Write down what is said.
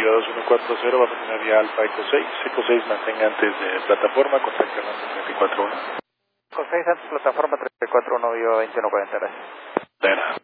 Florida 2140, va a terminar vía Alfa Eco 6. Eco 6 mantenga antes de plataforma, contacte antes 341. Eco 6 antes plataforma 341, viva 2140, gracias. De nada.